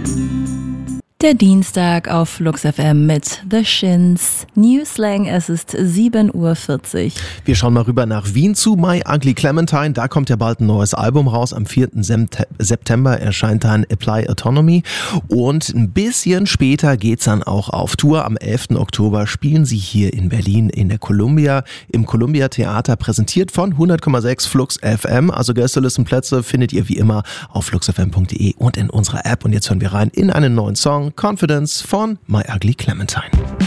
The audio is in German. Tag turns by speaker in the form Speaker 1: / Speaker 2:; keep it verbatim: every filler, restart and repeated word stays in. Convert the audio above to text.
Speaker 1: Der Dienstag auf Flux F M mit The Shins. Newslang, es ist sieben Uhr vierzig.
Speaker 2: Wir schauen mal rüber nach Wien zu My Ugly Clementine. Da kommt ja bald ein neues Album raus. Am vierten September erscheint dann Apply Autonomy. Und ein bisschen später geht's dann auch auf Tour. Am elften Oktober spielen sie hier in Berlin in der Columbia, im Columbia Theater, präsentiert von hundert Komma sechs Flux F M. Also Gästelistenplätze findet ihr wie immer auf flux f m punkt d e und in unserer App. Und jetzt hören wir rein in einen neuen Song, Confidence von My Ugly Clementine.